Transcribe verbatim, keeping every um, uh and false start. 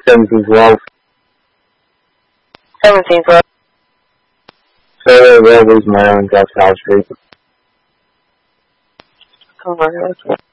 seventeen twelve. seventeen twelve. Solar Rovers, Maryland, South Street. Come on,